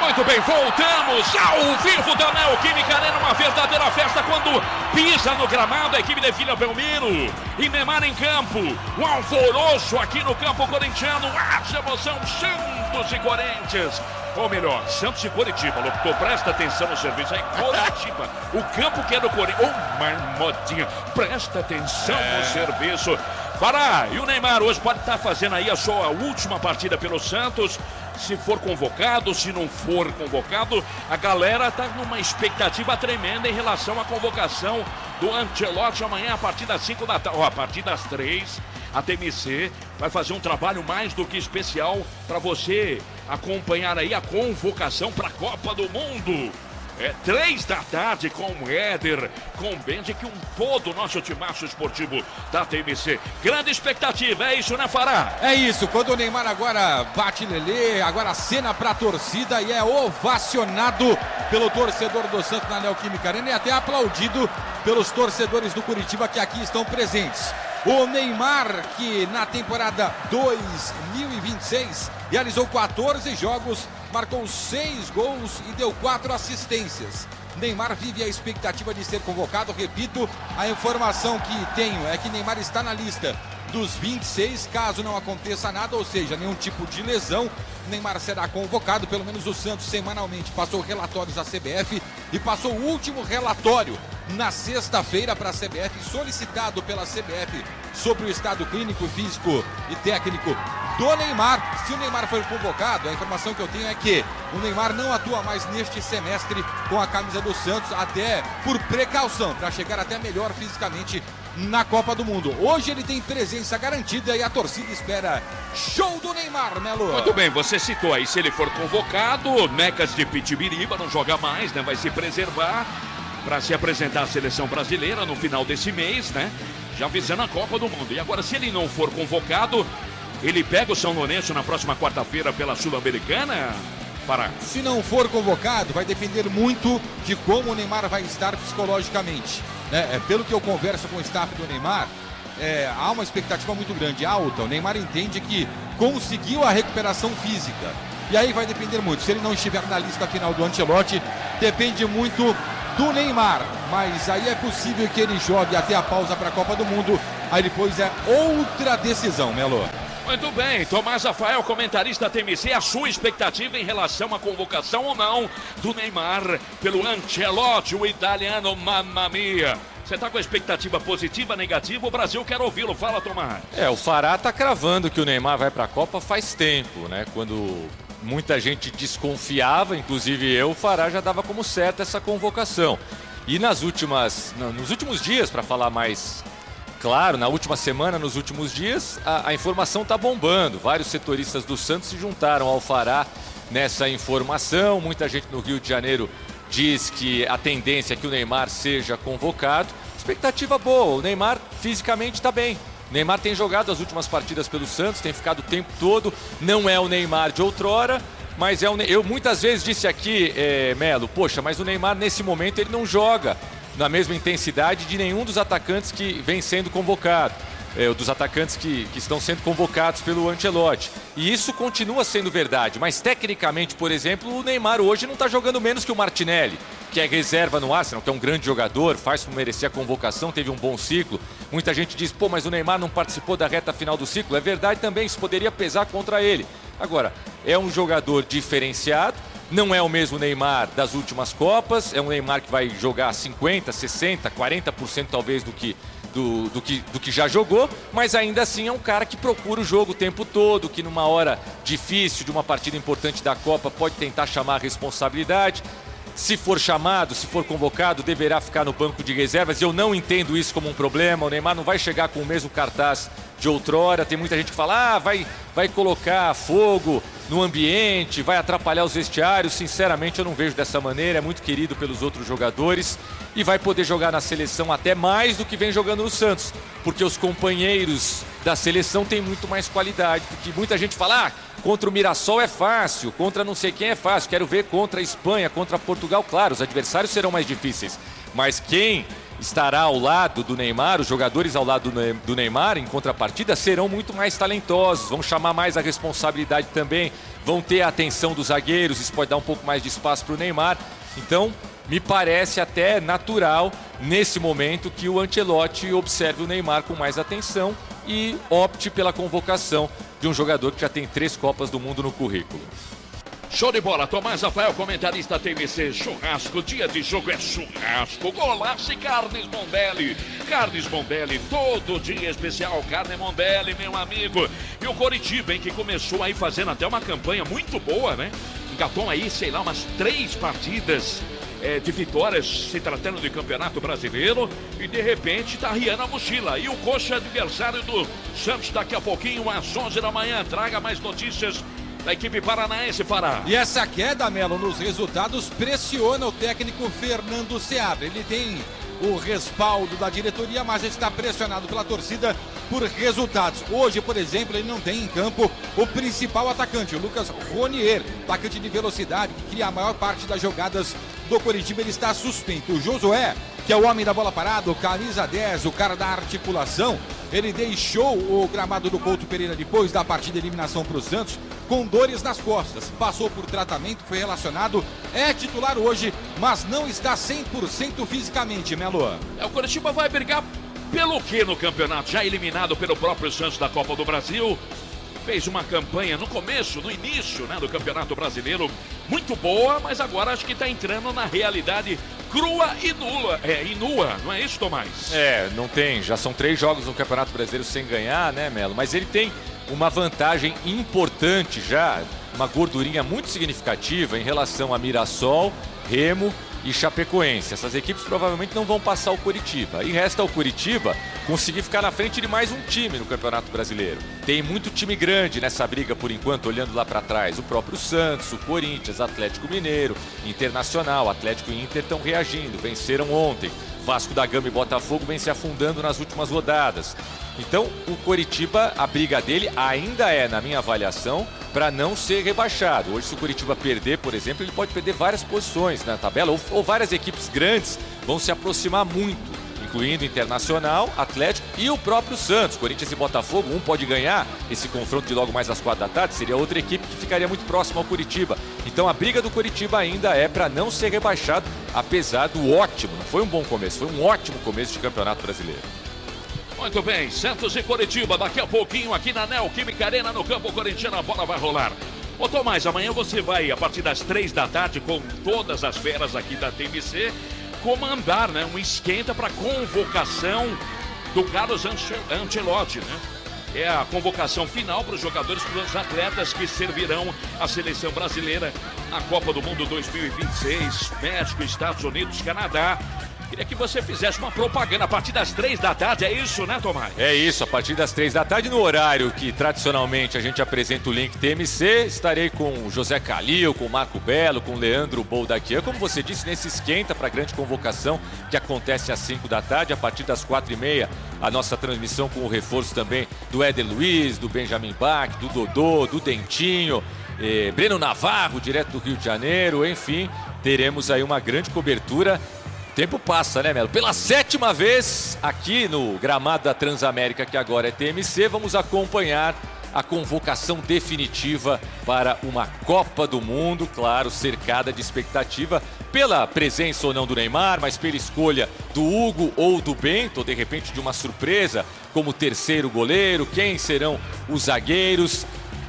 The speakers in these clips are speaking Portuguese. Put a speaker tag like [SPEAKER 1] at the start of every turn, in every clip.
[SPEAKER 1] Muito bem, voltamos ao vivo da Neoquímica Arena, uma verdadeira festa quando pisa no gramado a equipe de Vila Belmiro e Neymar em campo. Um alvoroço aqui no campo corintiano, haja emoção, Santos e Corinthians. Ou melhor, Santos e Coritiba, locutor, presta atenção no serviço aí, Coritiba, o campo que é do Corinthians, marmotinha, presta atenção no serviço. Pará, e o Neymar hoje pode estar fazendo aí a sua última partida pelo Santos, se for convocado, se não for convocado, a galera está numa expectativa tremenda em relação à convocação do Ancelotti amanhã a partir das 5 da tarde, a partir das 3, a TMC vai fazer um trabalho mais do que especial para você acompanhar aí a convocação para a Copa do Mundo. 3 da tarde com o Éder, com o Benji, que todo o nosso timaço esportivo da TMC. Grande expectativa, é isso, né, Fará?
[SPEAKER 2] É isso, quando o Neymar agora bate Lelê, agora acena pra torcida e é ovacionado pelo torcedor do Santos na Neoquímica Arena e até aplaudido pelos torcedores do Curitiba que aqui estão presentes. O Neymar, que na temporada 2026 realizou 14 jogos, marcou 6 gols e deu 4 assistências. Neymar vive a expectativa de ser convocado. Repito, a informação que tenho é que Neymar está na lista dos 26, caso não aconteça nada, ou seja, nenhum tipo de lesão, Neymar será convocado. Pelo menos o Santos semanalmente passou relatórios à CBF e passou o último relatório na sexta-feira para a CBF, solicitado pela CBF sobre o estado clínico, físico e técnico do Neymar. Se o Neymar for convocado, a informação que eu tenho é que o Neymar não atua mais neste semestre com a camisa do Santos, até por precaução, para chegar até melhor fisicamente na Copa do Mundo. Hoje ele tem presença garantida e a torcida espera show do Neymar, Melo.
[SPEAKER 1] Muito bem, você citou aí, se ele for convocado, Mecas de Pitibiriba não joga mais, né? Vai se preservar para se apresentar à seleção brasileira no final desse mês, né? Já visando a Copa do Mundo. E agora, se ele não for convocado, ele pega o São Lourenço na próxima quarta-feira pela Sul-Americana? Pará.
[SPEAKER 2] Se não for convocado, vai depender muito de como o Neymar vai estar psicologicamente, né? Pelo que eu converso com o staff do Neymar, há uma expectativa muito grande, alta. O Neymar entende que conseguiu a recuperação física. E aí vai depender muito. Se ele não estiver na lista final do Ancelotti, depende muito do Neymar. Mas aí é possível que ele jogue até a pausa para a Copa do Mundo. Aí depois é outra decisão, Melo.
[SPEAKER 1] Muito bem, Tomás Rafael, comentarista TMC, a sua expectativa em relação à convocação ou não do Neymar pelo Ancelotti, o italiano, mamma mia. Você está com a expectativa positiva, negativa? O Brasil quer ouvi-lo. Fala, Tomás.
[SPEAKER 3] O Fará está cravando que o Neymar vai para a Copa faz tempo, né? Quando muita gente desconfiava, inclusive eu, o Fará já dava como certa essa convocação. E nos últimos dias, para falar mais claro, na última semana, nos últimos dias, a informação está bombando. Vários setoristas do Santos se juntaram ao Fará nessa informação. Muita gente no Rio de Janeiro diz que a tendência é que o Neymar seja convocado. Expectativa boa, o Neymar fisicamente está bem. O Neymar tem jogado as últimas partidas pelo Santos, tem ficado o tempo todo. Não é o Neymar de outrora, mas eu muitas vezes disse aqui, Melo, poxa, mas o Neymar nesse momento ele não joga na mesma intensidade de nenhum dos atacantes que vem sendo convocado. Dos atacantes que estão sendo convocados pelo Ancelotti. E isso continua sendo verdade, mas tecnicamente, por exemplo, o Neymar hoje não está jogando menos que o Martinelli, que é reserva no Arsenal, que é um grande jogador, faz por merecer a convocação, teve um bom ciclo. Muita gente diz, mas o Neymar não participou da reta final do ciclo. É verdade também, isso poderia pesar contra ele. Agora, é um jogador diferenciado, não é o mesmo Neymar das últimas Copas, é um Neymar que vai jogar 50%, 60%, 40% talvez do que já jogou, mas ainda assim é um cara que procura o jogo o tempo todo, que numa hora difícil de uma partida importante da Copa pode tentar chamar a responsabilidade. Se for chamado, se for convocado, deverá ficar no banco de reservas. Eu não entendo isso como um problema. O Neymar não vai chegar com o mesmo cartaz de outrora. Tem muita gente que fala, vai colocar fogo no ambiente, vai atrapalhar os vestiários. Sinceramente, eu não vejo dessa maneira. É muito querido pelos outros jogadores e vai poder jogar na seleção até mais do que vem jogando no Santos, porque os companheiros da seleção têm muito mais qualidade do que muita gente fala. Contra o Mirassol é fácil, contra não sei quem é fácil. Quero ver contra a Espanha, contra Portugal. Claro, os adversários serão mais difíceis, mas quem estará ao lado do Neymar, os jogadores ao lado do Neymar, em contrapartida, serão muito mais talentosos, vão chamar mais a responsabilidade também, vão ter a atenção dos zagueiros, isso pode dar um pouco mais de espaço para o Neymar. Então, me parece até natural, nesse momento, que o Ancelotti observe o Neymar com mais atenção e opte pela convocação de um jogador que já tem 3 Copas do Mundo no currículo.
[SPEAKER 1] Show de bola, Tomás Rafael, comentarista TMC. Churrasco, dia de jogo é churrasco, golaço e carnes Mondelli. Carnes Mondelli, todo dia especial, carne Mondelli, meu amigo. E o Coritiba, hein, que começou aí fazendo até uma campanha muito boa, né? Engatou aí, sei lá, umas 3 partidas de vitórias, se tratando de Campeonato Brasileiro, e de repente tá arriando a mochila. E o Coxa, adversário do Santos, daqui a pouquinho às 11 da manhã. Traga mais notícias da equipe paranaense, Pará.
[SPEAKER 2] E essa queda, Melo, nos resultados pressiona o técnico Fernando Seabra. Ele tem o respaldo da diretoria, mas está pressionado pela torcida por resultados. Hoje, por exemplo, ele não tem em campo o principal atacante, o Lucas Ronier, atacante de velocidade, que cria a maior parte das jogadas do Coritiba. Ele está suspenso. O Josué, que é o homem da bola parada, o camisa 10, o cara da articulação, ele deixou o gramado do Couto Pereira depois da partida de eliminação para o Santos com dores nas costas. Passou por tratamento, foi relacionado, é titular hoje, mas não está 100% fisicamente, Melo.
[SPEAKER 1] O Coritiba vai brigar pelo que no campeonato? Já eliminado pelo próprio Santos da Copa do Brasil. Fez uma campanha no começo, no início, né, do Campeonato Brasileiro muito boa, mas agora acho que está entrando na realidade crua e nua, não é isso, Tomás?
[SPEAKER 3] Não tem, já são 3 jogos no Campeonato Brasileiro sem ganhar, né, Melo? Mas ele tem uma vantagem importante já, uma gordurinha muito significativa em relação a Mirassol, Remo e Chapecoense. Essas equipes provavelmente não vão passar o Coritiba. E resta ao Coritiba conseguir ficar na frente de mais um time no Campeonato Brasileiro. Tem muito time grande nessa briga por enquanto, olhando lá para trás. O próprio Santos, o Corinthians, Atlético Mineiro, Internacional, Atlético e Inter estão reagindo, venceram ontem. Vasco da Gama e Botafogo vem se afundando nas últimas rodadas. Então, o Coritiba, a briga dele ainda é, na minha avaliação, para não ser rebaixado. Hoje, se o Coritiba perder, por exemplo, ele pode perder várias posições na tabela, ou várias equipes grandes vão se aproximar muito, incluindo Internacional, Atlético e o próprio Santos. Corinthians e Botafogo, um pode ganhar esse confronto de logo mais às 4 da tarde, seria outra equipe que ficaria muito próxima ao Coritiba. Então a briga do Coritiba ainda é para não ser rebaixado, apesar do ótimo, não foi um bom começo, foi um ótimo começo de Campeonato Brasileiro.
[SPEAKER 1] Muito bem, Santos e Coritiba, daqui a pouquinho aqui na Neoquímica Arena, no campo corintiano, a bola vai rolar. Ô Tomás, amanhã você vai, a partir das 3 da tarde, com todas as feras aqui da TMC, comandar, né, um esquenta para convocação do Carlos Ancelotti, né? É a convocação final para os jogadores, para os atletas que servirão a seleção brasileira na Copa do Mundo 2026, México, Estados Unidos, Canadá. Queria que você fizesse uma propaganda a partir das 3 da tarde, é isso, né, Tomás?
[SPEAKER 3] É isso, a partir das 3 da tarde, no horário que tradicionalmente a gente apresenta o link TMC, estarei com o José Calil, com o Marco Belo, com o Leandro Boldaquian, como você disse, nesse esquenta para a grande convocação que acontece às 5 da tarde, a partir das 4h30, a nossa transmissão com o reforço também do Éder Luiz, do Benjamin Bach, do Dodô, do Dentinho, Breno Navarro, direto do Rio de Janeiro, enfim, teremos aí uma grande cobertura. O tempo passa, né, Melo? Pela 7ª vez aqui no gramado da Transamérica, que agora é TMC, vamos acompanhar a convocação definitiva para uma Copa do Mundo, claro, cercada de expectativa pela presença ou não do Neymar, mas pela escolha do Hugo ou do Bento, ou de repente de uma surpresa como terceiro goleiro, quem serão os zagueiros.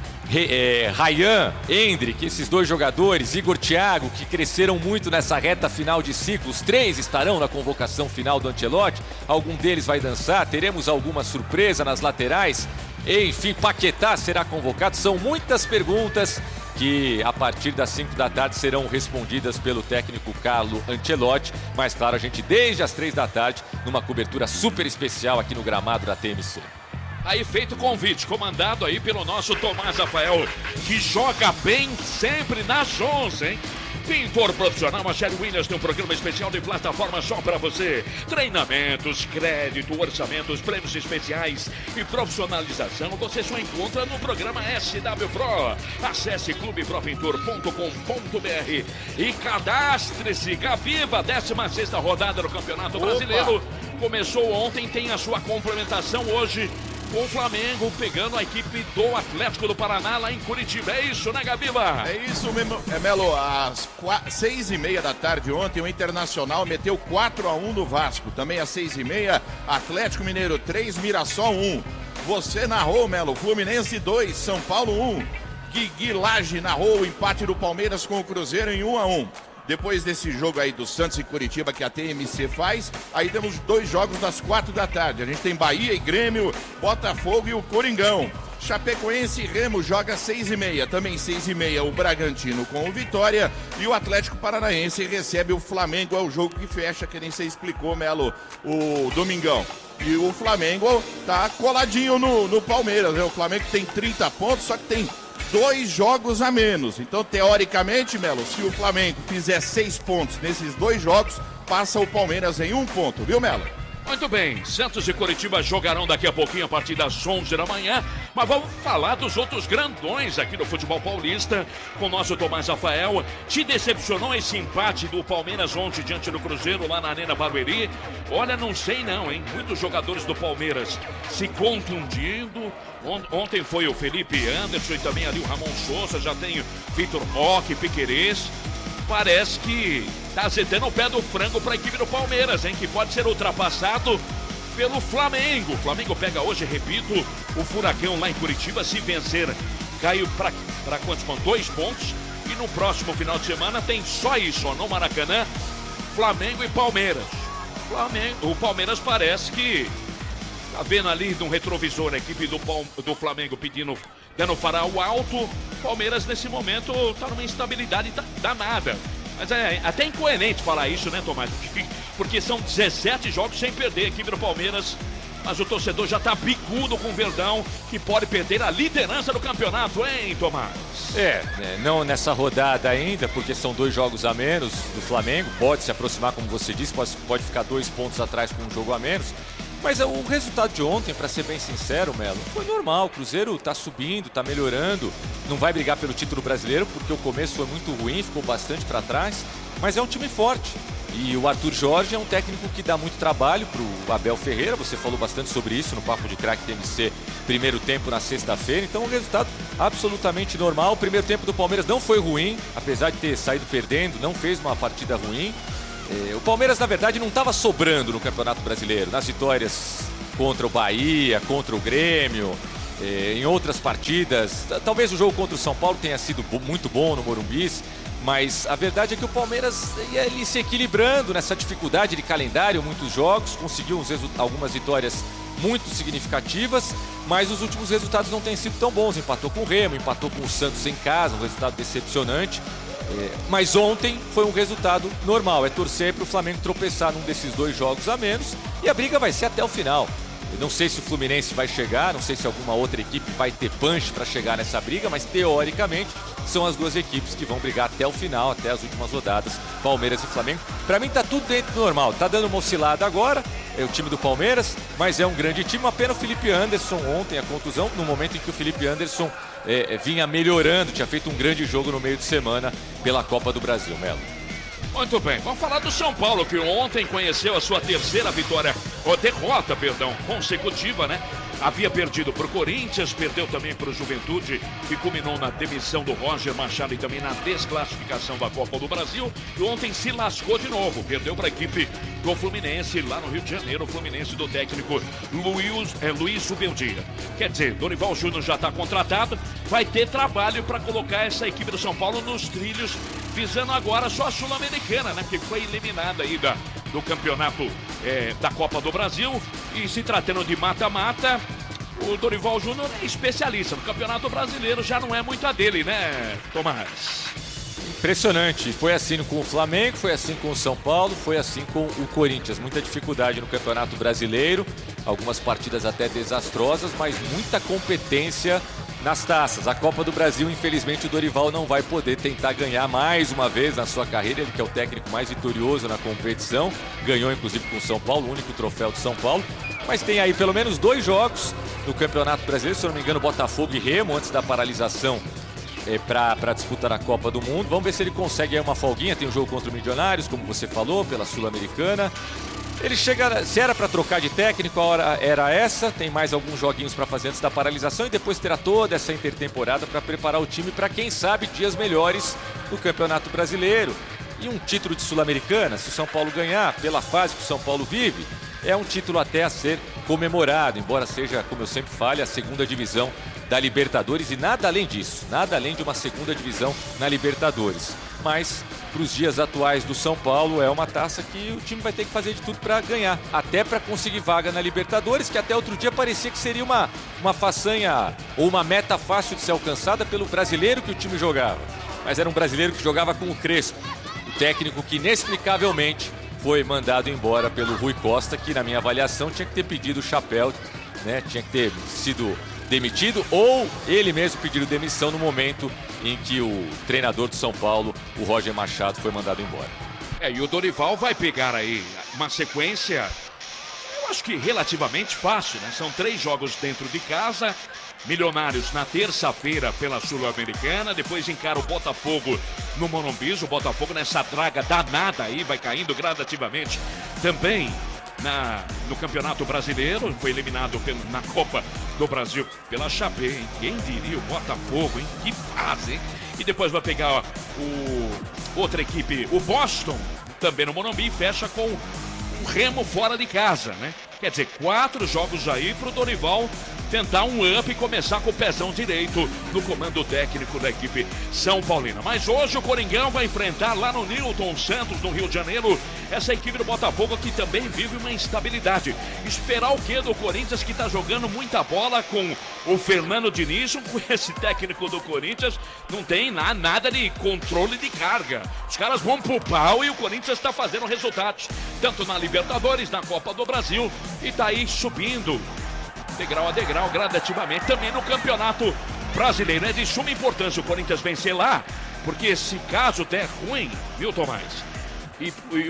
[SPEAKER 3] Ryan, Endrick, esses 2 jogadores, Igor Thiago, que cresceram muito nessa reta final de ciclo, os 3 estarão na convocação final do Ancelotti, algum deles vai dançar, teremos alguma surpresa nas laterais, enfim, Paquetá será convocado, são muitas perguntas que a partir das 5 da tarde serão respondidas pelo técnico Carlo Ancelotti, mas claro, a gente desde as 3 da tarde, numa cobertura super especial aqui no gramado da TMC.
[SPEAKER 1] Aí feito o convite, comandado aí pelo nosso Tomás Rafael, que joga bem sempre nas 11, hein? Pintor profissional, a Shelly Williams tem um programa especial de plataforma só para você. Treinamentos, crédito, orçamentos, prêmios especiais e profissionalização você só encontra no programa SW Pro. Acesse clubepropintor.com.br e cadastre-se. Gaviva, 16ª rodada do Campeonato Brasileiro. Começou ontem, tem a sua complementação hoje. Com o Flamengo pegando a equipe do Atlético do Paraná lá em Curitiba. É isso, né, Gabiba?
[SPEAKER 4] É isso mesmo, Melo. Às 6h30 da tarde ontem, o Internacional meteu 4-1 no Vasco. Também às 6h30, Atlético Mineiro 3, Mirassol 1. Você narrou, Melo, Fluminense 2, São Paulo 1. Guigui Lage narrou o empate do Palmeiras com o Cruzeiro em 1-1. Depois desse jogo aí do Santos e Curitiba que a TMC faz, aí temos 2 jogos das 4 da tarde. A gente tem Bahia e Grêmio, Botafogo e o Coringão. Chapecoense e Remo joga 6h30. Também 6h30 o Bragantino com o Vitória. E o Atlético Paranaense recebe o Flamengo. É o jogo que fecha, que nem você explicou, Melo, o domingão. E o Flamengo tá coladinho no Palmeiras, né? O Flamengo tem 30 pontos, só que tem 2 jogos a menos. Então, teoricamente, Melo, se o Flamengo fizer 6 pontos nesses 2 jogos, passa o Palmeiras em 1 ponto, viu, Melo?
[SPEAKER 1] Muito bem, Santos e Curitiba jogarão daqui a pouquinho a partir das 11 da manhã, mas vamos falar dos outros grandões aqui do futebol paulista com o nosso Tomás Rafael. Te decepcionou esse empate do Palmeiras ontem diante do Cruzeiro lá na Arena Barueri? Olha, não sei não, hein? Muitos jogadores do Palmeiras se contundindo. Ontem foi o Felipe Anderson e também ali o Ramon Souza, já tem Vitor Roque, Piquerez. Parece que tá azeitando o pé do frango para a equipe do Palmeiras, hein? Que pode ser ultrapassado pelo Flamengo. O Flamengo pega hoje, repito, o Furacão lá em Curitiba. Se vencer, caiu para quantos pontos? 2 pontos. E no próximo final de semana tem só isso, ó, no Maracanã, Flamengo e Palmeiras. O Palmeiras parece que tá vendo ali no retrovisor a equipe do Flamengo dando farol alto. Palmeiras nesse momento tá numa instabilidade danada. Mas é até incoerente falar isso, né, Tomás? Porque são 17 jogos sem perder a equipe do Palmeiras. Mas o torcedor já tá bicudo com o Verdão, que pode perder a liderança do campeonato, hein, Tomás?
[SPEAKER 3] Não nessa rodada ainda, porque são 2 jogos a menos do Flamengo. Pode se aproximar, como você disse, pode ficar 2 pontos atrás com um jogo a menos. Mas o resultado de ontem, para ser bem sincero, Melo, foi normal. O Cruzeiro tá subindo, tá melhorando. Não vai brigar pelo título brasileiro, porque o começo foi muito ruim, ficou bastante para trás. Mas é um time forte. E o Arthur Jorge é um técnico que dá muito trabalho pro Abel Ferreira. Você falou bastante sobre isso no Papo de Craque TMC, primeiro tempo na sexta-feira. Então, um resultado absolutamente normal. O primeiro tempo do Palmeiras não foi ruim, apesar de ter saído perdendo, não fez uma partida ruim. O Palmeiras, na verdade, não estava sobrando no Campeonato Brasileiro. Nas vitórias contra o Bahia, contra o Grêmio, em outras partidas. Talvez o jogo contra o São Paulo tenha sido muito bom no Morumbi, mas a verdade é que o Palmeiras ia ali se equilibrando nessa dificuldade de calendário, muitos jogos, conseguiu algumas vitórias muito significativas, mas os últimos resultados não têm sido tão bons. Empatou com o Remo, empatou com o Santos em casa, um resultado decepcionante. Mas ontem foi um resultado normal. É torcer para o Flamengo tropeçar num desses 2 jogos a menos e a briga vai ser até o final. Eu não sei se o Fluminense vai chegar, não sei se alguma outra equipe vai ter punch para chegar nessa briga, mas teoricamente são as 2 equipes que vão brigar até o final, até as últimas rodadas, Palmeiras e Flamengo. Para mim tá tudo dentro do normal. Tá dando uma oscilada agora, é o time do Palmeiras, mas é um grande time. Uma pena o Felipe Anderson ontem, a contusão, no momento em que o Felipe Anderson vinha melhorando, tinha feito um grande jogo no meio de semana pela Copa do Brasil, Melo.
[SPEAKER 1] Muito bem, vamos falar do São Paulo, que ontem conheceu a sua terceira derrota consecutiva, né? Havia perdido para o Corinthians, perdeu também para o Juventude e culminou na demissão do Roger Machado e também na desclassificação da Copa do Brasil. E ontem se lascou de novo, perdeu para a equipe do Fluminense lá no Rio de Janeiro, o Fluminense do técnico Luiz Subeldia. Quer dizer, Dorival Júnior já está contratado, vai ter trabalho para colocar essa equipe do São Paulo nos trilhos, visando agora só a Sul-Americana, né? Que foi eliminada aí do campeonato da Copa do Brasil. E se tratando de mata-mata, o Dorival Júnior é especialista no Campeonato Brasileiro, já não é muito a dele, né, Tomás?
[SPEAKER 3] Impressionante, foi assim com o Flamengo, foi assim com o São Paulo, foi assim com o Corinthians. Muita dificuldade no Campeonato Brasileiro, algumas partidas até desastrosas, mas muita competência nas taças. A Copa do Brasil, infelizmente, o Dorival não vai poder tentar ganhar mais uma vez na sua carreira. Ele que é o técnico mais vitorioso na competição. Ganhou, inclusive, com o São Paulo, o único troféu do São Paulo. Mas tem aí pelo menos 2 jogos no Campeonato Brasileiro. Se eu não me engano, Botafogo e Remo, antes da paralisação para disputar a Copa do Mundo. Vamos ver se ele consegue aí uma folguinha. Tem um jogo contra o Milionários, como você falou, pela Sul-Americana. Ele chega, se era para trocar de técnico, a hora era essa. Tem mais alguns joguinhos para fazer antes da paralisação e depois terá toda essa intertemporada para preparar o time para, quem sabe, dias melhores no Campeonato Brasileiro. E um título de Sul-Americana, se o São Paulo ganhar, pela fase que o São Paulo vive, é um título até a ser comemorado, embora seja, como eu sempre falo, a segunda divisão da Libertadores e nada além disso, nada além de uma segunda divisão na Libertadores. Mas para os dias atuais do São Paulo é uma taça que o time vai ter que fazer de tudo para ganhar, até para conseguir vaga na Libertadores, que até outro dia parecia que seria uma façanha ou uma meta fácil de ser alcançada pelo brasileiro que o time jogava. Mas era um brasileiro que jogava com o Crespo, o técnico que inexplicavelmente foi mandado embora pelo Rui Costa, que na minha avaliação tinha que ter pedido o chapéu, né? Tinha que ter sido demitido ou ele mesmo pediu demissão no momento em que o treinador do São Paulo, o Roger Machado, foi mandado embora.
[SPEAKER 1] E o Dorival vai pegar aí uma sequência, eu acho que relativamente fácil, né? São 3 jogos dentro de casa. Milionários na terça-feira pela Sul-Americana, depois encara o Botafogo no Morumbi. O Botafogo nessa draga danada aí, vai caindo gradativamente também no Campeonato Brasileiro. Foi eliminado na Copa do Brasil pela Chape, hein? Quem diria o Botafogo, hein? Que fase, hein? E depois vai pegar outra equipe, o Boston, também no Morumbi, e fecha com o Remo fora de casa, né? Quer dizer, 4 jogos aí pro Dorival tentar um up e começar com o pezão direito no comando técnico da equipe São Paulina. Mas hoje o Coringão vai enfrentar lá no Newton Santos, no Rio de Janeiro, essa equipe do Botafogo que também vive uma instabilidade. Esperar o quê do Corinthians, que tá jogando muita bola com o Fernando Diniz, com esse técnico do Corinthians, não tem nada de controle de carga. Os caras vão pro pau e o Corinthians tá fazendo resultados, tanto na Libertadores, na Copa do Brasil, e tá aí subindo degrau a degrau, gradativamente, também no Campeonato Brasileiro. É de suma importância o Corinthians vencer lá, porque se caso der ruim, viu, Tomás? E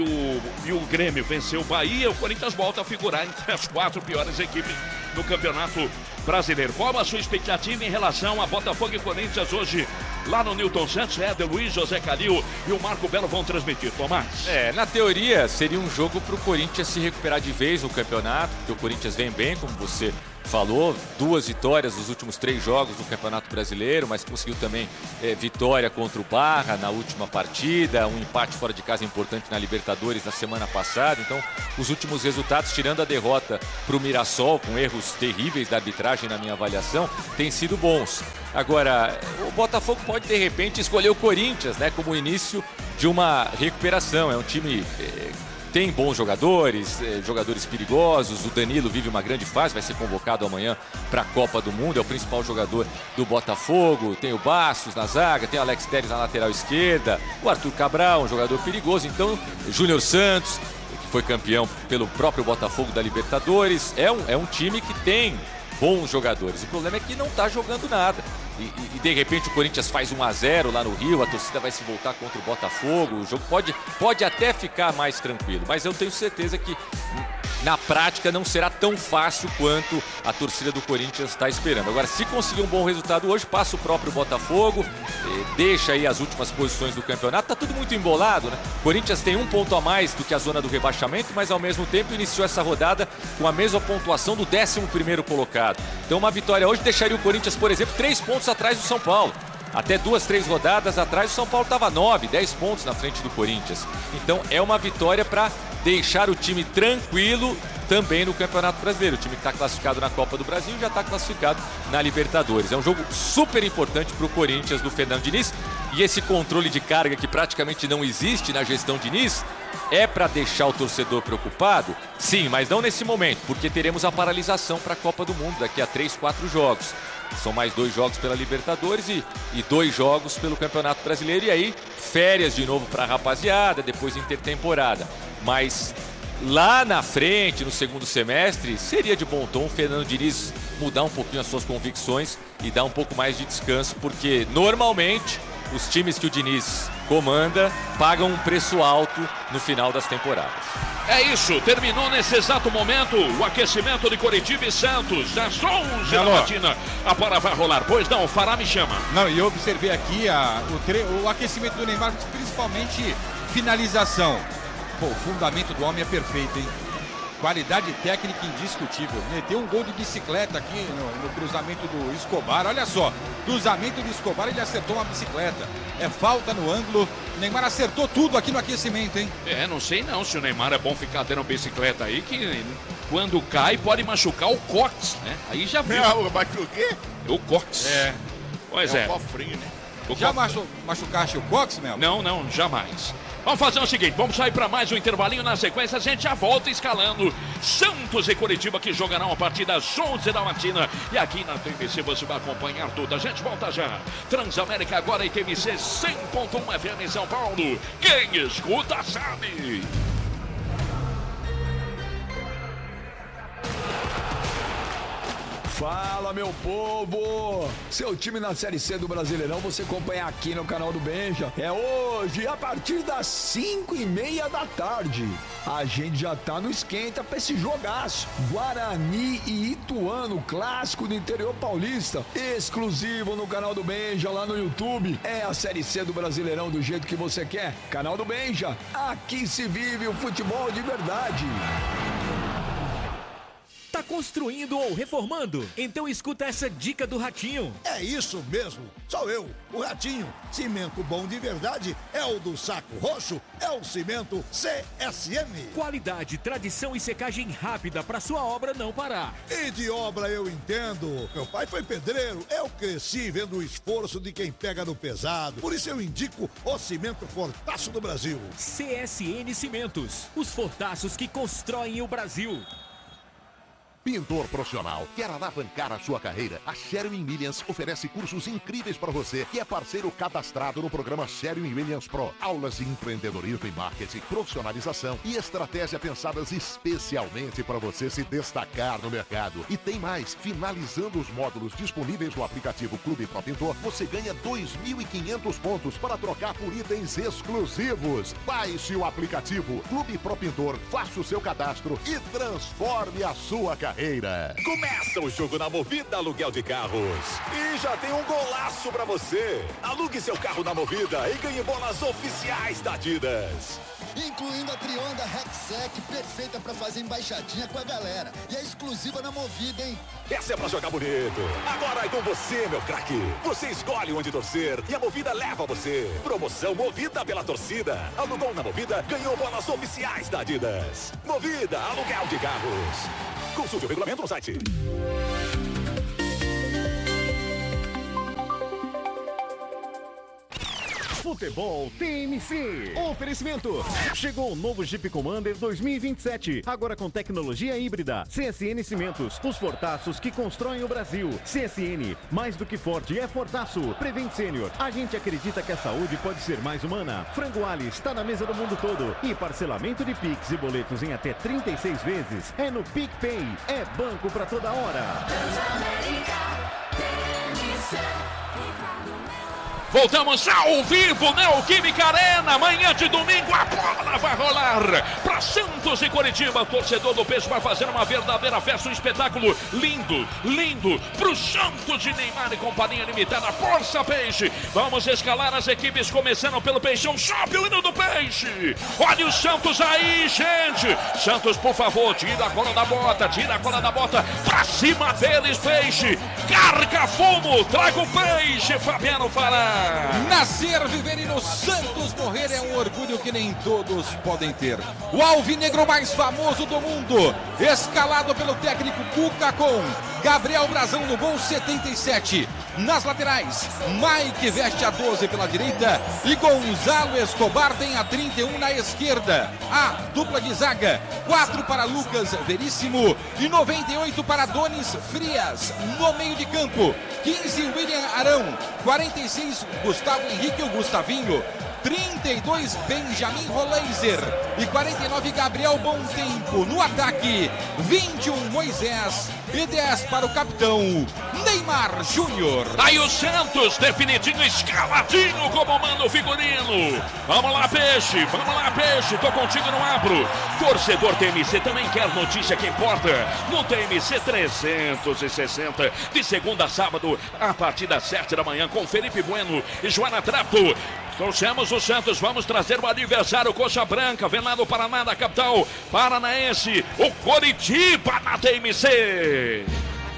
[SPEAKER 1] o Grêmio venceu o Bahia, o Corinthians volta a figurar entre as 4 piores equipes no Campeonato Brasileiro. Qual a sua expectativa em relação a Botafogo e Corinthians hoje lá no Newton Santos? Éder Luiz, José Calil e o Marco Belo vão transmitir, Tomás.
[SPEAKER 3] Na teoria seria um jogo para o Corinthians se recuperar de vez no campeonato, porque o Corinthians vem bem, como você falou, 2 vitórias nos últimos 3 jogos do Campeonato Brasileiro, mas conseguiu também vitória contra o Barra na última partida, um empate fora de casa importante na Libertadores na semana passada. Então, os últimos resultados, tirando a derrota para o Mirassol, com erros terríveis da arbitragem na minha avaliação, têm sido bons. Agora, o Botafogo pode de repente escolher o Corinthians, né, como início de uma recuperação. É um time tem bons jogadores, jogadores perigosos. O Danilo vive uma grande fase, vai ser convocado amanhã para a Copa do Mundo, é o principal jogador do Botafogo. Tem o Bastos na zaga, tem o Alex Telles na lateral esquerda, o Arthur Cabral, um jogador perigoso. Então, Júnior Santos, que foi campeão pelo próprio Botafogo da Libertadores, é um time que tem bons jogadores. O problema é que não está jogando nada. E de repente o Corinthians faz 1-0 lá no Rio, a torcida vai se voltar contra o Botafogo, o jogo pode até ficar mais tranquilo, mas eu tenho certeza que na prática não será tão fácil quanto a torcida do Corinthians está esperando. Agora, se conseguir um bom resultado hoje, passa o próprio Botafogo, deixa aí as últimas posições do campeonato. Tá tudo muito embolado, né? O Corinthians tem 1 ponto a mais do que a zona do rebaixamento, mas ao mesmo tempo iniciou essa rodada com a mesma pontuação do 11º colocado. Então uma vitória hoje deixaria o Corinthians, por exemplo, 3 pontos atrás do São Paulo. Até 2, 3 rodadas atrás, o São Paulo estava 9, 10 pontos na frente do Corinthians. Então é uma vitória para deixar o time tranquilo também no Campeonato Brasileiro. O time que está classificado na Copa do Brasil já está classificado na Libertadores. É um jogo super importante para o Corinthians do Fernando Diniz. E esse controle de carga que praticamente não existe na gestão Diniz é para deixar o torcedor preocupado? Sim, mas não nesse momento, porque teremos a paralisação para a Copa do Mundo daqui a 3, 4 jogos. São mais 2 jogos pela Libertadores e 2 jogos pelo Campeonato Brasileiro. E aí, férias de novo para a rapaziada, depois intertemporada. Mas lá na frente, no segundo semestre, seria de bom tom o Fernando Diniz mudar um pouquinho as suas convicções e dar um pouco mais de descanso, porque normalmente os times que o Diniz comanda pagam um preço alto no final das temporadas.
[SPEAKER 1] É isso, terminou nesse exato momento o aquecimento de Coritiba e Santos, às 11 da matina. A bola vai rolar, pois não, o Fará me chama.
[SPEAKER 2] Não, e eu observei aqui o aquecimento do Neymar, principalmente finalização. Pô, o fundamento do homem é perfeito, hein? Qualidade técnica indiscutível. Meteu um gol de bicicleta aqui no cruzamento do Escobar. Olha só, cruzamento do Escobar, ele acertou uma bicicleta. É falta no ângulo. O Neymar acertou tudo aqui no aquecimento, hein?
[SPEAKER 1] Não sei não se o Neymar é bom ficar tendo bicicleta aí, que quando cai pode machucar o cóccix, né? Aí já viu.
[SPEAKER 4] Machuca o quê?
[SPEAKER 1] O cóccix. Pois é.
[SPEAKER 4] O cofrinho, né?
[SPEAKER 2] Já machucaste o cóccix, Mel?
[SPEAKER 1] Não, jamais. Vamos fazer o seguinte, vamos sair para mais um intervalinho. Na sequência a gente já volta escalando Santos e Coritiba, que jogarão a partir das 11 da matina. E aqui na TMC você vai acompanhar tudo. A gente volta já. Transamérica agora em TMC 100.1 FM em São Paulo. Quem escuta sabe.
[SPEAKER 5] Fala, meu povo! Seu time na Série C do Brasileirão você acompanha aqui no canal do Benja. É hoje, a partir das 5:30 da tarde. A gente já tá no esquenta pra esse jogaço. Guarani e Ituano, clássico do interior paulista. Exclusivo no canal do Benja, lá no YouTube. É a Série C do Brasileirão do jeito que você quer. Canal do Benja, aqui se vive o futebol de verdade.
[SPEAKER 6] Tá construindo ou reformando? Então escuta essa dica do Ratinho.
[SPEAKER 7] É isso mesmo, sou eu, o Ratinho. Cimento bom de verdade é o do Saco Roxo, é o cimento CSM.
[SPEAKER 6] Qualidade, tradição e secagem rápida para sua obra não parar.
[SPEAKER 7] E de obra eu entendo. Meu pai foi pedreiro, eu cresci vendo o esforço de quem pega no pesado. Por isso eu indico o cimento Fortaço do Brasil.
[SPEAKER 6] CSN Cimentos, os fortaços que constroem o Brasil.
[SPEAKER 8] Pintor profissional, quer alavancar a sua carreira? A Sherwin-Williams oferece cursos incríveis para você, que é parceiro cadastrado no programa Sherwin-Williams Pro. Aulas de empreendedorismo e marketing, profissionalização e estratégia pensadas especialmente para você se destacar no mercado. E tem mais, finalizando os módulos disponíveis no aplicativo Clube Pro Pintor, você ganha 2.500 pontos para trocar por itens exclusivos. Baixe o aplicativo Clube Pro Pintor, faça o seu cadastro e transforme a sua carreira.
[SPEAKER 9] Começa o jogo na Movida Aluguel de Carros. E já tem um golaço pra você. Alugue seu carro na Movida e ganhe bolas oficiais da Adidas.
[SPEAKER 10] Incluindo a Trionda Rexec, perfeita pra fazer embaixadinha com a galera. E é exclusiva na Movida, hein?
[SPEAKER 9] Essa é pra jogar bonito. Agora é com você, meu craque. Você escolhe onde torcer e a Movida leva você. Promoção Movida pela torcida. Alugou na Movida, ganhou bolas oficiais da Adidas. Movida Aluguel de Carros. Consulte o regulamento no site.
[SPEAKER 11] Futebol TMC. Oferecimento. Chegou o novo Jeep Commander 2027. Agora com tecnologia híbrida. CSN Cimentos. Os fortaços que constroem o Brasil. CSN. Mais do que forte é fortaço. Prevent Sênior. A gente acredita que a saúde pode ser mais humana. Frango Ali está na mesa do mundo todo. E parcelamento de Pix e boletos em até 36 vezes. É no PicPay. É banco pra toda hora.
[SPEAKER 1] Voltamos ao vivo, Neoquímica Arena, manhã de domingo, a bola vai rolar para Santos e Coritiba. O torcedor do Peixe vai fazer uma verdadeira festa, um espetáculo lindo pro Santos de Neymar e companhia limitada. Força, Peixe! Vamos escalar as equipes, começando pelo Peixão. Sobe o hino do Peixe! Olha o Santos aí, gente! Santos, por favor, tira a cola da bota, pra cima deles, Peixe! Carga fumo, traga o Peixe, Fabiano Fará!
[SPEAKER 2] Nascer, viver e no Santos morrer é um orgulho que nem todos podem ter. O alvinegro mais famoso do mundo, escalado pelo técnico Cuca, com Gabriel Brazão no gol 77. Nas laterais, Mike veste a 12 pela direita e Gonzalo Escobar tem a 31 na esquerda. A dupla de zaga, 4 para Lucas Veríssimo e 98 para Donis Frias. No meio de campo, 15 William Arão, 46 Gustavo Henrique, o Gustavinho, 32 Benjamin Roleiser e 49 Gabriel Bom Tempo. No ataque, 21 Moisés e 10 para o capitão Neymar Júnior.
[SPEAKER 1] Aí o Santos, definidinho, escaladinho como manda o figurino. Vamos lá, Peixe, tô contigo no abro. Torcedor TMC também quer notícia que importa. No TMC 360, de segunda a sábado, a partir das 7 da manhã, com Felipe Bueno e Joana Trapo. Trouxemos o Santos, vamos trazer o adversário Coxa Branca, vem lá do Paraná, da capital paranaense, o Coritiba na TMC.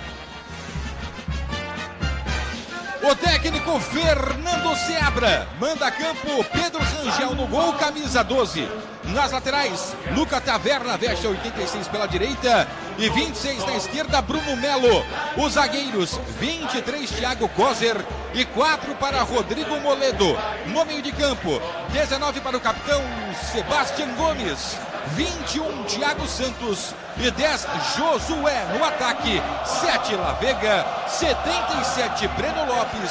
[SPEAKER 2] O técnico Fernando Seabra manda a campo Pedro Rangel no gol, camisa 12. Nas laterais, Luca Taverna veste 86 pela direita e 26 na esquerda, Bruno Melo. Os zagueiros, 23 Thiago Kozer e 4 para Rodrigo Moledo. No meio de campo, 19 para o capitão Sebastião Gomes, 21 Thiago Santos e 10 Josué. No ataque, 7 Lavega, 77 Breno Lopes,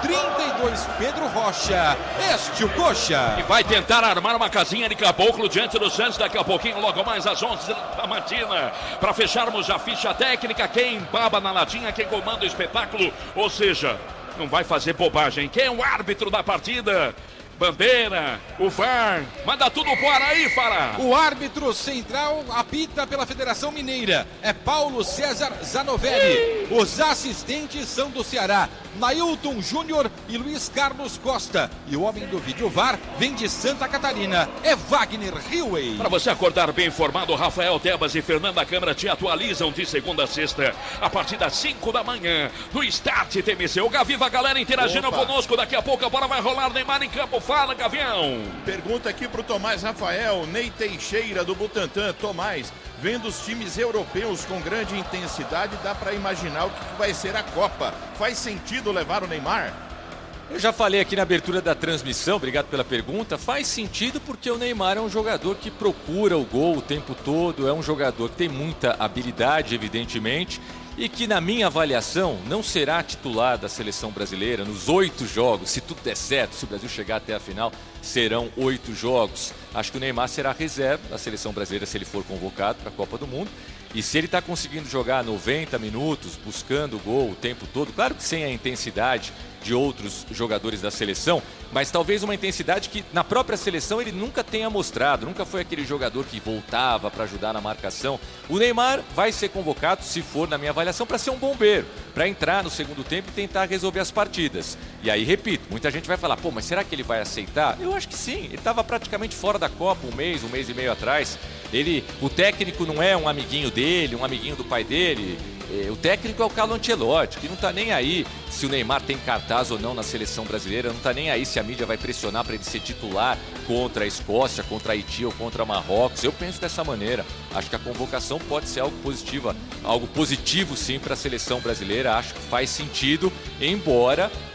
[SPEAKER 2] 32 Pedro Rocha, este o Coxa.
[SPEAKER 1] E vai tentar armar uma casinha de caboclo diante do Santos daqui a pouquinho, logo mais às 11 da matina, para fecharmos a ficha técnica. Quem baba na latinha, quem comanda o espetáculo, ou seja, não vai fazer bobagem. Quem é o árbitro da partida? Bandeira, o VAR, manda tudo fora aí, Fará.
[SPEAKER 2] O árbitro central apita pela Federação Mineira, é Paulo César Zanovelli. Os assistentes são do Ceará, Nailton Júnior e Luiz Carlos Costa. E o homem do vídeo VAR vem de Santa Catarina, é Wagner Hillway.
[SPEAKER 1] Para você acordar bem informado, Rafael Tebas e Fernanda Câmara te atualizam de segunda a sexta, a partir das 5 da manhã, no Start TMC. O Gaviva, a galera interagindo conosco, daqui a pouco a bola vai rolar, Neymar em campo. Fala, Gavião.
[SPEAKER 4] Pergunta aqui pro Tomás Rafael, Ney Teixeira do Butantã. Tomás, vendo os times europeus com grande intensidade, dá para imaginar o que vai ser a Copa. Faz sentido levar o Neymar?
[SPEAKER 3] Eu já falei aqui na abertura da transmissão, obrigado pela pergunta. Faz sentido porque o Neymar é um jogador que procura o gol o tempo todo, é um jogador que tem muita habilidade, evidentemente, e que, na minha avaliação, não será titular da seleção brasileira nos 8 jogos. Se tudo der certo, se o Brasil chegar até a final, serão 8 jogos. Acho que o Neymar será reserva da seleção brasileira se ele for convocado para a Copa do Mundo. E se ele está conseguindo jogar 90 minutos, buscando o gol o tempo todo, claro que sem a intensidade de outros jogadores da seleção, mas talvez uma intensidade que na própria seleção ele nunca tenha mostrado, nunca foi aquele jogador que voltava para ajudar na marcação. O Neymar vai ser convocado, se for na minha avaliação, para ser um bombeiro, para entrar no segundo tempo e tentar resolver as partidas. E aí, repito, muita gente vai falar, pô, mas será que ele vai aceitar? Eu acho que sim, ele estava praticamente fora da Copa um mês e meio atrás. O técnico não é um amiguinho dele, um amiguinho do pai dele. O técnico é o Carlo Ancelotti, que não está nem aí se o Neymar tem cartaz ou não na seleção brasileira, não está nem aí se a mídia vai pressionar para ele ser titular contra a Escócia, contra a Haiti ou contra Marrocos. Eu penso dessa maneira. Acho que a convocação pode ser algo positivo sim para a seleção brasileira. Acho que faz sentido, embora